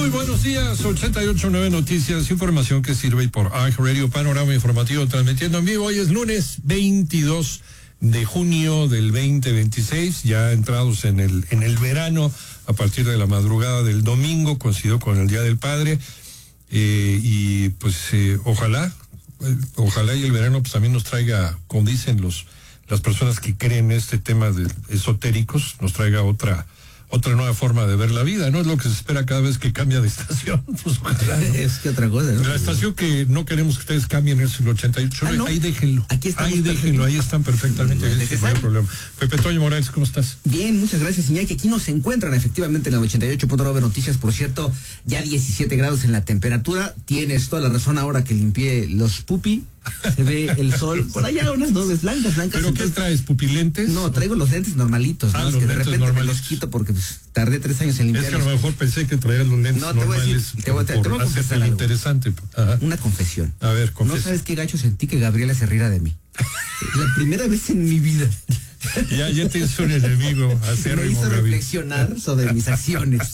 Muy buenos días, 88.9 Noticias, información que sirve por iHeartRadio, panorama informativo transmitiendo en vivo. Hoy es lunes 22 de junio del 2026, ya entrados en el verano, a partir de la madrugada del domingo, coincidió con el Día del Padre, y pues ojalá y el verano pues también nos traiga, como dicen las personas que creen en este tema de esotéricos, nos traiga otra nueva forma de ver la vida, ¿no? Es lo que se espera cada vez que cambia de estación. Pues ojalá, ¿no? Es que otra cosa, ¿no? La estación que no queremos que ustedes cambien es el 88. ¿no? Ahí déjenlo. Ahí déjenlo, ahí están perfectamente. No hay problema. Pepe Toño Morales, ¿cómo estás? Bien, muchas gracias, Iñaki. Aquí nos encuentran efectivamente en la 88.9 Noticias, por cierto, ya 17 grados en la temperatura. Tienes toda la razón, ahora que limpié los pupi. Se ve el sol, por allá unas nubes blancas. ¿Pero qué traes, pupilentes? No, traigo los lentes normalitos, ¿no? Los que de lentes repente normales. me los quito porque pues, tardé 3 años en limpiarlos. Es que a lo mejor pensé que traías los lentes normales. Te voy a confesar algo. Interesante. Ajá. Una confesión. A ver, confesa. No sabes qué gacho sentí que Gabriela se riera de mí. La primera vez en mi vida. Ya tienes un enemigo acérrimo. Me hizo reflexionar sobre mis acciones.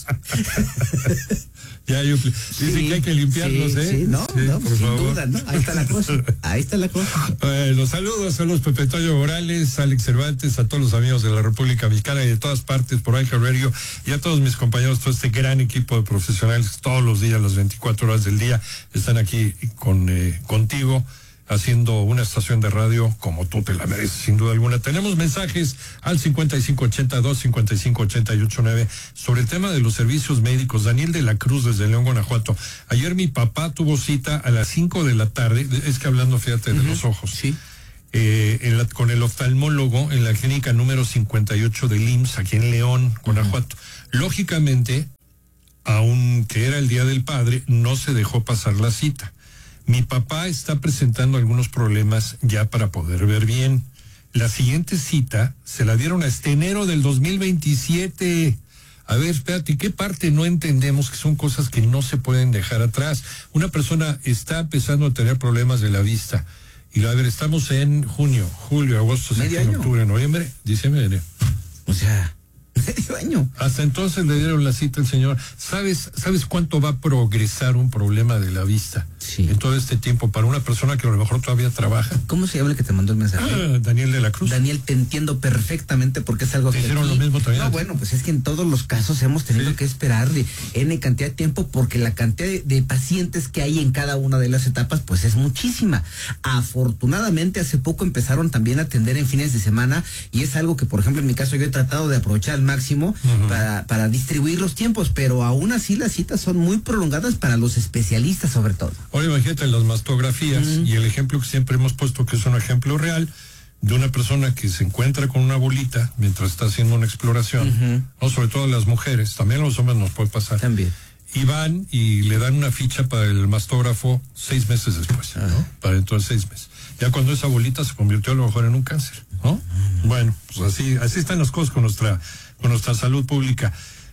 Dicen que hay que limpiarlos, ¿eh? Sí, no, por sin favor. duda, ¿no? Ahí está la cosa. Los saludos Pepe Toño Morales, Alex Cervantes, a todos los amigos de la República Mexicana y de todas partes por iHeartRadio, y a todos mis compañeros, todo este gran equipo de profesionales que todos los días, las 24 horas del día, están aquí contigo, haciendo una estación de radio como tú te la mereces, sin duda alguna. Tenemos mensajes al 5582-5588-9 sobre el tema de los servicios médicos. Daniel de la Cruz, desde León, Guanajuato. Ayer mi papá tuvo cita a las 5 de la tarde, es que hablando, fíjate, de los ojos. Sí. Con el oftalmólogo en la clínica número 58 del IMSS, aquí en León, Guanajuato. Lógicamente, aunque era el Día del Padre, no se dejó pasar la cita. Mi papá está presentando algunos problemas ya para poder ver bien. La siguiente cita se la dieron hasta enero del 2027. A ver, espérate, ¿qué parte no entendemos? Que son cosas que no se pueden dejar atrás. Una persona está empezando a tener problemas de la vista. Y a ver, estamos en junio, julio, agosto, septiembre, octubre, noviembre, diciembre. O sea, medio año. Hasta entonces le dieron la cita al señor. ¿Sabes cuánto va a progresar un problema de la vista? Sí. En todo este tiempo para una persona que a lo mejor todavía trabaja. ¿Cómo se llama el que te mandó el mensaje? Daniel de la Cruz. Daniel, te entiendo perfectamente porque es algo ¿Te que hicieron aquí... lo mismo también? No, bueno, pues es que en todos los casos hemos tenido que esperar de N cantidad de tiempo porque la cantidad de pacientes que hay en cada una de las etapas pues es muchísima. Afortunadamente hace poco empezaron también a atender en fines de semana y es algo que, por ejemplo, en mi caso yo he tratado de aprovechar al máximo para distribuir los tiempos, pero aún así las citas son muy prolongadas para los especialistas sobre todo. Ahora imagínate las mastografías y el ejemplo que siempre hemos puesto, que es un ejemplo real de una persona que se encuentra con una bolita mientras está haciendo una exploración, no, sobre todo las mujeres, también a los hombres nos puede pasar. También. Y van y le dan una ficha para el mastógrafo 6 meses después, ¿no? Para dentro de 6 meses. Ya cuando esa bolita se convirtió a lo mejor en un cáncer, ¿no? Bueno, pues así están las cosas con nuestra salud pública.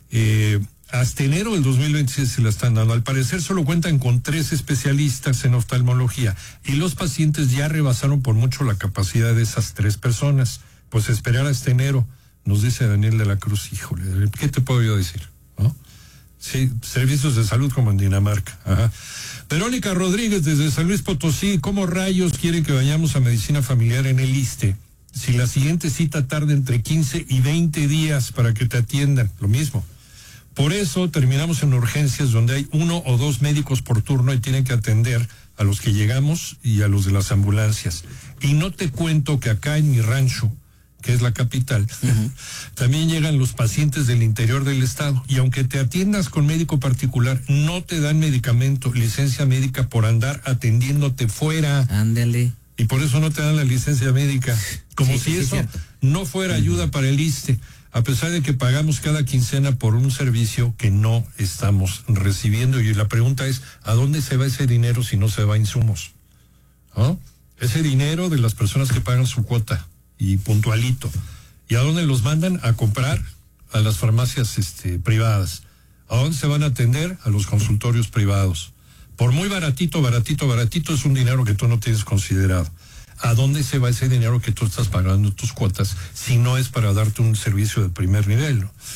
Hasta enero del 2026 se la están dando. Al parecer solo cuentan con 3 especialistas en oftalmología y los pacientes ya rebasaron por mucho la capacidad de esas 3 personas. Pues esperar hasta enero, nos dice Daniel de la Cruz. Híjole, ¿qué te puedo yo decir? ¿No? Sí, servicios de salud como en Dinamarca. Ajá. Verónica Rodríguez desde San Luis Potosí. ¿Cómo rayos quieren que vayamos a medicina familiar en el ISSSTE? Si la siguiente cita tarda entre 15 y 20 días para que te atiendan, lo mismo. Por eso terminamos en urgencias donde hay 1 o 2 médicos por turno y tienen que atender a los que llegamos y a los de las ambulancias. Y no te cuento que acá en mi rancho, que es la capital, también llegan los pacientes del interior del estado. Y aunque te atiendas con médico particular, no te dan medicamento, licencia médica por andar atendiéndote fuera. Ándale. Y por eso no te dan la licencia médica. Como si eso no fuera ayuda para el ISSSTE. A pesar de que pagamos cada quincena por un servicio que no estamos recibiendo. Y la pregunta es, ¿a dónde se va ese dinero si no se va a insumos? ¿No? Ese dinero de las personas que pagan su cuota y puntualito. ¿Y a dónde los mandan? A comprar a las farmacias privadas. ¿A dónde se van a atender? A los consultorios privados. Por muy baratito es un dinero que tú no tienes considerado. ¿A dónde se va ese dinero que tú estás pagando tus cuotas si no es para darte un servicio de primer nivel, ¿no?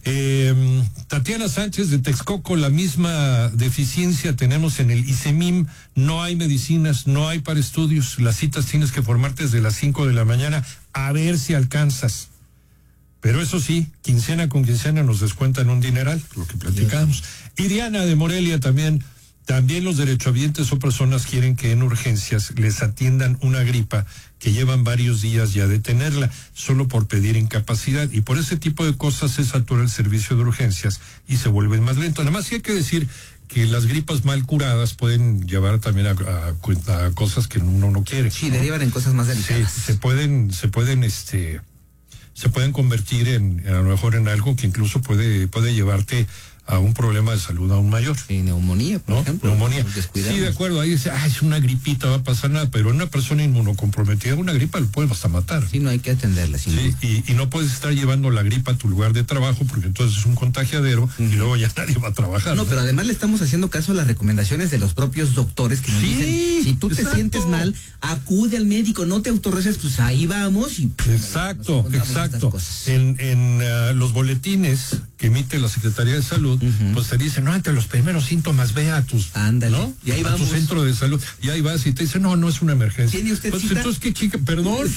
Tatiana Sánchez de Texcoco, la misma deficiencia tenemos en el ICEMIM, no hay medicinas, no hay para estudios, las citas tienes que formarte desde las 5 de la mañana, a ver si alcanzas. Pero eso sí, quincena con quincena nos descuentan un dineral, lo que platicamos. Y Diana de Morelia también los derechohabientes o personas quieren que en urgencias les atiendan una gripa que llevan varios días ya de tenerla, solo por pedir incapacidad. Y por ese tipo de cosas se satura el servicio de urgencias y se vuelven más lentos. Además, sí hay que decir que las gripas mal curadas pueden llevar también a cosas que uno no quiere. Sí, derivan en cosas más delicadas. Sí, se pueden convertir a lo mejor en algo que incluso puede llevarte a un problema de salud aún mayor. Sí, neumonía, por ejemplo. Neumonía. Sí, de acuerdo, ahí dice, es una gripita, va a pasar nada, pero en una persona inmunocomprometida, una gripa le puede hasta matar. Sí, no hay que atenderla. Sí, y no puedes estar llevando la gripa a tu lugar de trabajo, porque entonces es un contagiadero y luego ya nadie va a trabajar. No, pero además le estamos haciendo caso a las recomendaciones de los propios doctores que nos dicen, si tú te sientes mal, acude al médico, no te autorreces, pues ahí vamos. Y exacto. En los boletines que emite la Secretaría de Salud, pues te dicen, no, entre los primeros síntomas ve a tus, ¿no? Y ahí a tu centro de salud, y ahí vas y te dicen, no es una emergencia. ¿Tiene usted pues, cita? Entonces, ¿qué chica? Perdón.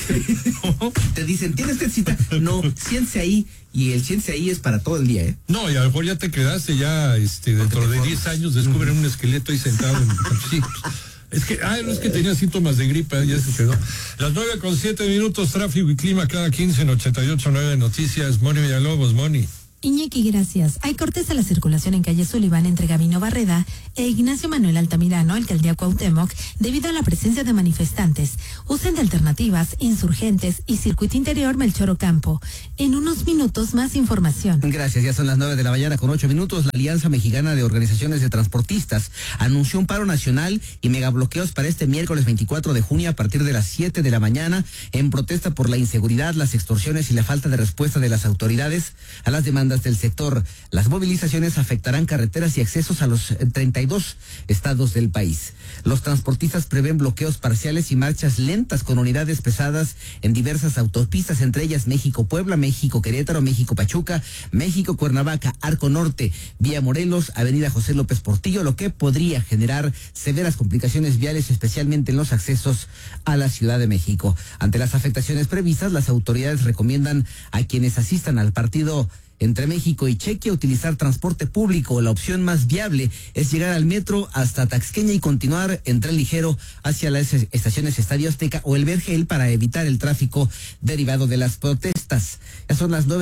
Te dicen, ¿tiene usted cita? No, siéntese ahí, y el siéntese ahí es para todo el día, ¿eh? No, y a lo mejor ya te quedaste dentro de 10 años descubren un esqueleto ahí sentado en sí. Es que tenía síntomas de gripa, ya se quedó. Las 9:07, tráfico y clima cada 15 en 88.9 Noticias. Moni Villalobos, Moni. Iñaki, gracias. Hay cortes a la circulación en calle Sullivan entre Gabino Barreda e Ignacio Manuel Altamirano, alcaldía Cuauhtémoc, debido a la presencia de manifestantes. Usen de alternativas, insurgentes y circuito interior Melchor Ocampo. En unos minutos más información. Gracias, ya son las 9:08. La Alianza Mexicana de Organizaciones de Transportistas anunció un paro nacional y megabloqueos para este miércoles 24 de junio a partir de las 7 de la mañana en protesta por la inseguridad, las extorsiones y la falta de respuesta de las autoridades a las demandas del sector. Las movilizaciones afectarán carreteras y accesos a los 32 estados del país. Los transportistas prevén bloqueos parciales y marchas lentas con unidades pesadas en diversas autopistas, entre ellas México-Puebla, México-Querétaro, México-Pachuca, México-Cuernavaca, Arco Norte, Vía Morelos, Avenida José López Portillo, lo que podría generar severas complicaciones viales, especialmente en los accesos a la Ciudad de México. Ante las afectaciones previstas, las autoridades recomiendan a quienes asistan al partido entre México y Chequia utilizar transporte público. La opción más viable es llegar al metro hasta Taxqueña y continuar en tren ligero hacia las estaciones Estadio Azteca o el Vergel para evitar el tráfico derivado de las protestas. Ya son las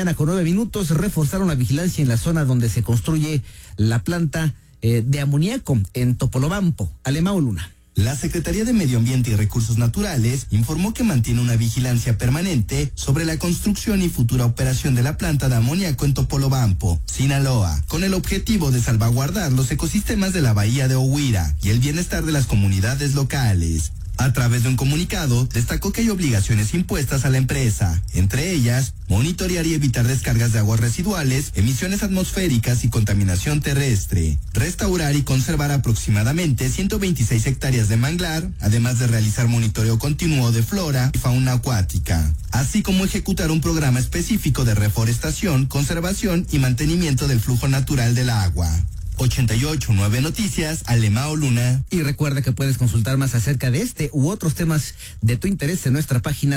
9:09. Reforzaron la vigilancia en la zona donde se construye la planta de amoníaco en Topolobampo. Alemão Luna. La Secretaría de Medio Ambiente y Recursos Naturales informó que mantiene una vigilancia permanente sobre la construcción y futura operación de la planta de amoníaco en Topolobampo, Sinaloa, con el objetivo de salvaguardar los ecosistemas de la bahía de Ohuira y el bienestar de las comunidades locales. A través de un comunicado, destacó que hay obligaciones impuestas a la empresa, entre ellas, monitorear y evitar descargas de aguas residuales, emisiones atmosféricas y contaminación terrestre, restaurar y conservar aproximadamente 126 hectáreas de manglar, además de realizar monitoreo continuo de flora y fauna acuática, así como ejecutar un programa específico de reforestación, conservación y mantenimiento del flujo natural del agua. 88.9 Noticias, Alemão Luna. Y recuerda que puedes consultar más acerca de este u otros temas de tu interés en nuestra página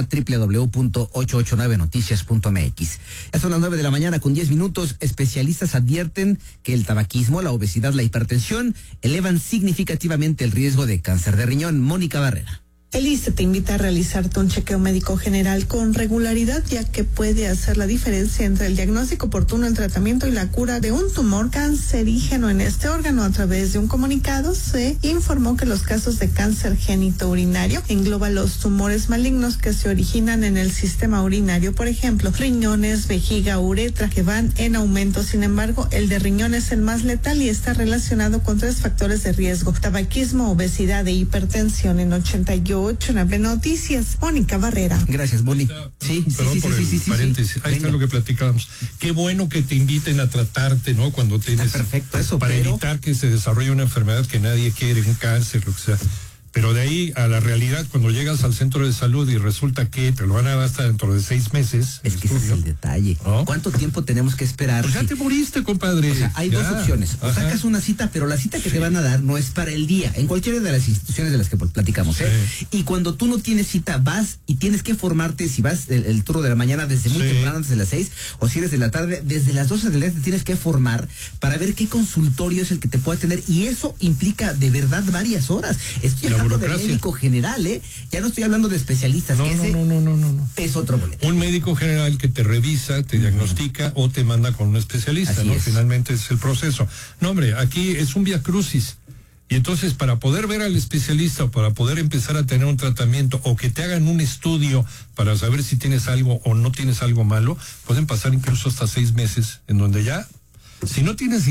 www.889noticias.mx. Ya son las 9:10. Especialistas advierten que el tabaquismo, la obesidad, la hipertensión elevan significativamente el riesgo de cáncer de riñón. Mónica Barrera. El ISSSTE te invita a realizarte un chequeo médico general con regularidad, ya que puede hacer la diferencia entre el diagnóstico oportuno, el tratamiento y la cura de un tumor cancerígeno en este órgano. A través de un comunicado se informó que los casos de cáncer genitourinario engloban los tumores malignos que se originan en el sistema urinario, por ejemplo, riñones, vejiga, uretra, que van en aumento. Sin embargo, el de riñón es el más letal y está relacionado con 3 factores de riesgo: tabaquismo, obesidad e hipertensión. En 88 Noticias, Mónica Barrera. Gracias, Moni. Sí. Paréntesis. Ahí está lo que platicábamos. Qué bueno que te inviten a tratarte, ¿no? Cuando tienes. Perfecto, eso. Para evitar que se desarrolle una enfermedad que nadie quiere, un cáncer, lo que sea. Pero de ahí a la realidad, cuando llegas al centro de salud y resulta que te lo van a dar hasta dentro de 6 meses. Es que ese es el detalle. ¿No? ¿Cuánto tiempo tenemos que esperar? Pues ya te moriste, compadre. O sea, hay dos opciones. O sacas una cita, pero la cita que te van a dar no es para el día, en cualquiera de las instituciones de las que platicamos, Y cuando tú no tienes cita, vas y tienes que formarte, si vas el turno de la mañana desde muy temprano, desde las 6, o si eres de la tarde, desde las 12 del día te tienes que formar para ver qué consultorio es el que te puede atender, y eso implica de verdad varias horas. Estoy hablando de médico general, ya no estoy hablando de especialistas. No. Es otro boleto. Un médico general que te revisa, te diagnostica o te manda con un especialista, Así ¿no? es. Finalmente es el proceso. No, hombre, aquí es un viacrucis. Y entonces, para poder ver al especialista o para poder empezar a tener un tratamiento o que te hagan un estudio para saber si tienes algo o no tienes algo malo, pueden pasar incluso hasta 6 meses, en donde ya, si no tienes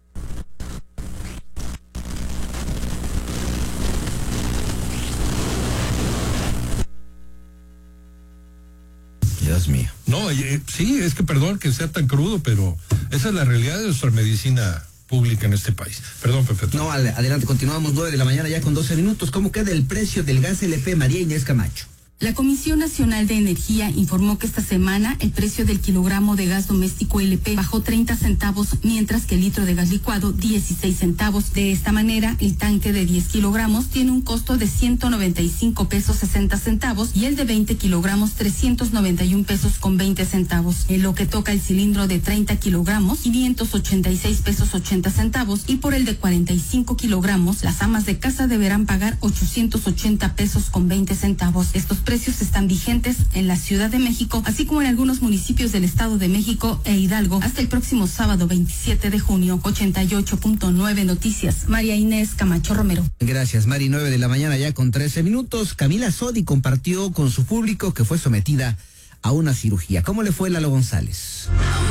Dios mío. No, sí, es que perdón que sea tan crudo, pero esa es la realidad de nuestra medicina pública en este país. Perdón, Pepe. No, adelante, continuamos 9 de la mañana ya con 12 minutos. ¿Cómo queda el precio del gas LP, María Inés Camacho? La Comisión Nacional de Energía informó que esta semana el precio del kilogramo de gas doméstico LP bajó 30 centavos, mientras que el litro de gas licuado 16 centavos. De esta manera, el tanque de 10 kilogramos tiene un costo de 195 pesos 60 centavos y el de 20 kilogramos 391 pesos con 20 centavos. En lo que toca el cilindro de 30 kilogramos, 586 pesos 80 centavos, y por el de 45 kilogramos, las amas de casa deberán pagar 880 pesos con 20 centavos. Estos precios están vigentes en la Ciudad de México, así como en algunos municipios del Estado de México e Hidalgo, hasta el próximo sábado 27 de junio. 88.9 Noticias, María Inés Camacho Romero. Gracias, Mari. 9 de la mañana ya con 13 minutos. Camila Sodi compartió con su público que fue sometida a una cirugía. ¿Cómo le fue, Lalo González?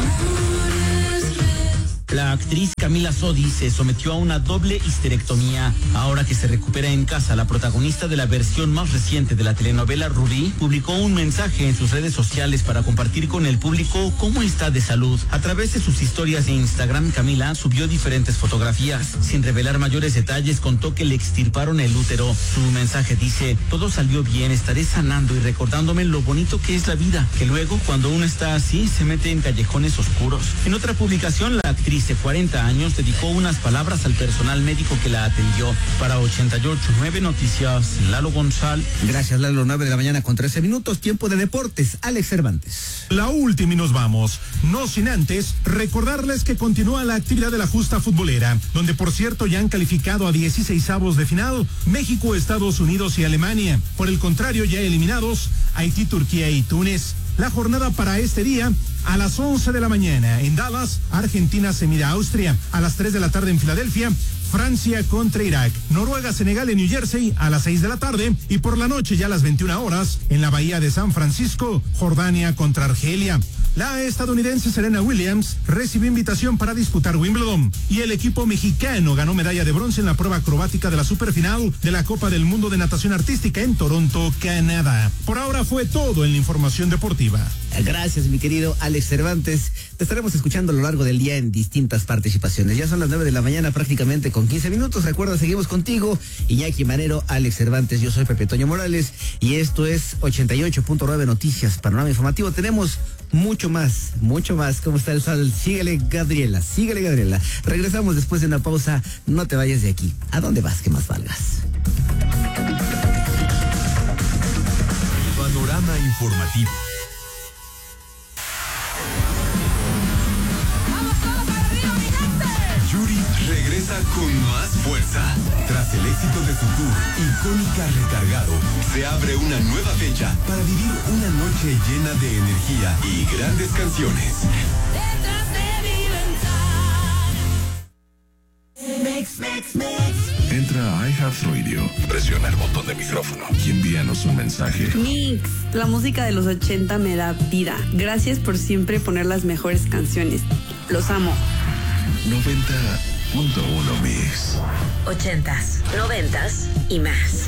La actriz Camila Sodi se sometió a una doble histerectomía. Ahora que se recupera en casa, la protagonista de la versión más reciente de la telenovela Rubí publicó un mensaje en sus redes sociales para compartir con el público cómo está de salud. A través de sus historias de Instagram, Camila subió diferentes fotografías. Sin revelar mayores detalles, contó que le extirparon el útero. Su mensaje dice: todo salió bien, estaré sanando y recordándome lo bonito que es la vida, que luego cuando uno está así se mete en callejones oscuros. En otra publicación, la actriz de 40 años dedicó unas palabras al personal médico que la atendió. Para 88.9 Noticias, Lalo González. Gracias, Lalo. 9 de la mañana con 13 minutos. Tiempo de deportes. Alex Cervantes. La última y nos vamos. No sin antes recordarles que continúa la actividad de la justa futbolera, donde por cierto ya han calificado a 16avos de final México, Estados Unidos y Alemania. Por el contrario, ya eliminados Haití, Turquía y Túnez. La jornada para este día: a las 11 de la mañana en Dallas, Argentina se mide a Austria. A las 3 de la tarde en Filadelfia, Francia contra Irak. Noruega, Senegal en New Jersey a las 6 de la tarde. Y por la noche, ya a las 21 horas, en la Bahía de San Francisco, Jordania contra Argelia. La estadounidense Serena Williams recibió invitación para disputar Wimbledon, y el equipo mexicano ganó medalla de bronce en la prueba acrobática de la superfinal de la Copa del Mundo de Natación Artística en Toronto, Canadá. Por ahora fue todo en la información deportiva. Gracias, mi querido Alex Cervantes. Te estaremos escuchando a lo largo del día en distintas participaciones. Ya son las 9 de la mañana prácticamente con 15 minutos. Recuerda, seguimos contigo, Iñaki Manero, Alex Cervantes. Yo soy Pepe Toño Morales y esto es 88.9 Noticias, Panorama Informativo. Tenemos mucho más. ¿Cómo está el sol? Síguele, Gabriela. Regresamos después de una pausa. No te vayas de aquí. ¿A dónde vas? Que más valgas. Panorama Informativo. Yuri regresa con más fuerza. Tras el éxito de su tour Icónica Recargado, se abre una nueva fecha para vivir una noche llena de energía y grandes canciones. Entra a iHeartRadio, presiona el botón de micrófono y envíanos un mensaje. Mix, la música de los 80 me da vida. Gracias por siempre poner las mejores canciones. Los amo. 90.1 Mix. 80s, 90s y más.